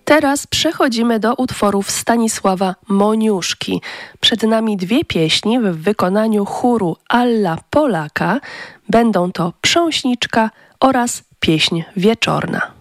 Teraz przechodzimy do utworów Stanisława Moniuszki. Przed nami dwie pieśni w wykonaniu chóru Alla Polaka. Będą to Prząśniczka oraz Pieśń Wieczorna.